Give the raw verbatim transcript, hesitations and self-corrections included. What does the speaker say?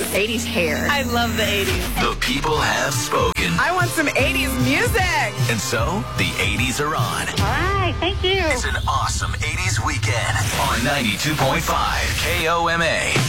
eighties hair. I love the eighties. The people have spoken. I want some eighties music. And so, the eighties are on. All right, thank you. It's an awesome eighties weekend on ninety-two point five K O M A.